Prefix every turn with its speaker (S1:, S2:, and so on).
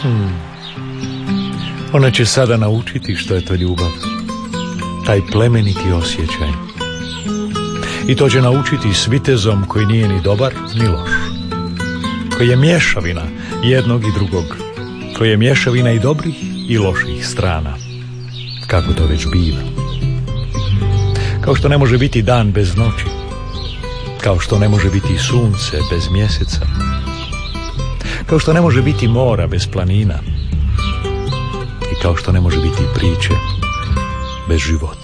S1: Ona će sada naučiti što je to ljubav, taj plemeniti osjećaj. I to će naučiti s vitezom koji nije ni dobar ni loš, koji je mješavina jednog i drugog, koji je mješavina i dobrih i loših strana, kako to već biva. Kao što ne može biti dan bez noći, kao što ne može biti sunce bez mjeseca, kao što ne može biti mora bez planina i kao što ne može biti priče bez života.